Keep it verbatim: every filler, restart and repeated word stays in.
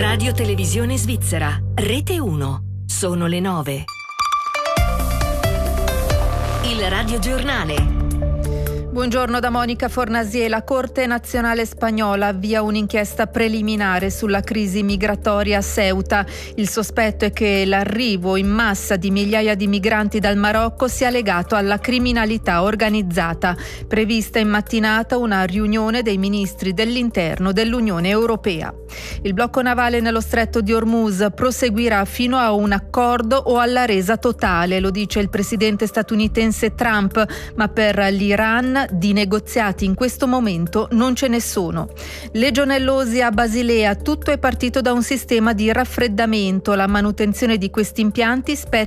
Radio Televisione Svizzera, Rete uno. Sono le nove. Il radiogiornale. Buongiorno da Monica Fornasier. La Corte Nazionale Spagnola avvia un'inchiesta preliminare sulla crisi migratoria a Ceuta. Il sospetto è che l'arrivo in massa di migliaia di migranti dal Marocco sia legato alla criminalità organizzata. Prevista in mattinata una riunione dei ministri dell'interno dell'Unione Europea. Il blocco navale nello stretto di Hormuz proseguirà fino a un accordo o alla resa totale, lo dice il presidente statunitense Trump, ma per l'Iran di negoziati in questo momento non ce ne sono. Legionellosi a Basilea, tutto è partito da un sistema di raffreddamento. La manutenzione di questi impianti spetta